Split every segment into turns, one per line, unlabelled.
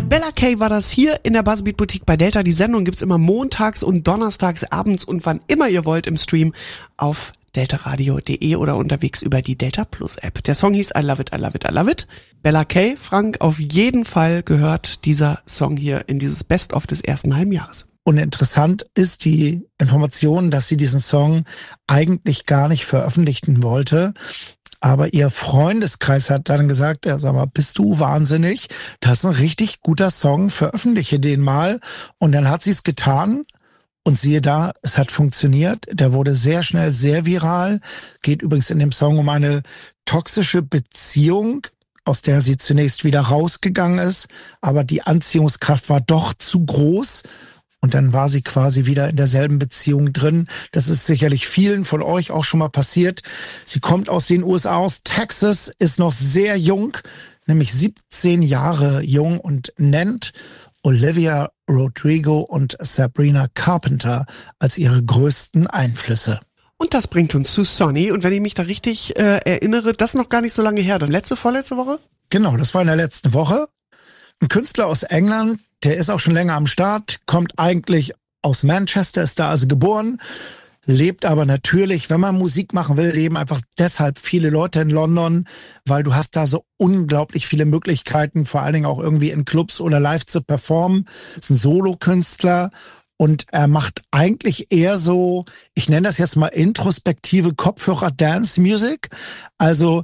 Bella K war das hier in der Buzzbeat Boutique bei Delta. Die Sendung gibt's immer montags und donnerstags abends und wann immer ihr wollt im Stream auf deltaradio.de oder unterwegs über die Delta Plus App. Der Song hieß I Love It, I Love It, I Love It. Bella K, Frank, auf jeden Fall gehört dieser Song hier in dieses Best-of des ersten halben Jahres.
Und interessant ist die Information, dass sie diesen Song eigentlich gar nicht veröffentlichen wollte. Aber ihr Freundeskreis hat dann gesagt, ja, sag mal, bist du wahnsinnig? Das ist ein richtig guter Song, veröffentliche den mal. Und dann hat sie es getan. Und siehe da, es hat funktioniert. Der wurde sehr schnell sehr viral. Geht übrigens in dem Song um eine toxische Beziehung, aus der sie zunächst wieder rausgegangen ist. Aber die Anziehungskraft war doch zu groß. Und dann war sie quasi wieder in derselben Beziehung drin. Das ist sicherlich vielen von euch auch schon mal passiert. Sie kommt aus den USA, aus Texas, ist noch sehr jung, nämlich 17 Jahre jung und nennt Olivia Rodrigo und Sabrina Carpenter als ihre größten Einflüsse.
Und das bringt uns zu Sonny. Und wenn ich mich da richtig erinnere, das ist noch gar nicht so lange her. Das vorletzte Woche?
Genau, das war in der letzten Woche. Ein Künstler aus England, der ist auch schon länger am Start, kommt eigentlich aus Manchester, ist da also geboren, lebt aber natürlich, wenn man Musik machen will, leben einfach deshalb viele Leute in London, weil du hast da so unglaublich viele Möglichkeiten, vor allen Dingen auch irgendwie in Clubs oder live zu performen. Ist ein Solokünstler und er macht eigentlich eher so, ich nenne das jetzt mal introspektive Kopfhörer-Dance-Music, also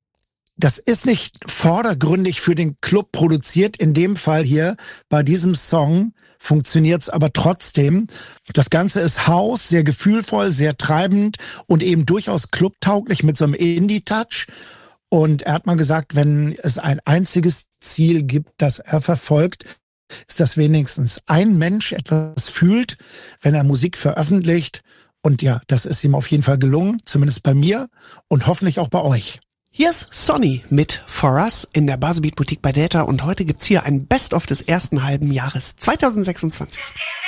das ist nicht vordergründig für den Club produziert. In dem Fall hier, bei diesem Song, funktioniert's aber trotzdem. Das Ganze ist House, sehr gefühlvoll, sehr treibend und eben durchaus clubtauglich mit so einem Indie-Touch. Und er hat mal gesagt, wenn es ein einziges Ziel gibt, das er verfolgt, ist, dass wenigstens ein Mensch etwas fühlt, wenn er Musik veröffentlicht. Und ja, das ist ihm auf jeden Fall gelungen, zumindest bei mir und hoffentlich auch bei euch.
Hier ist Sonny mit For Us in der Buzzbeat Boutique bei Delta und heute gibt's hier ein Best-of des ersten halben Jahres 2026.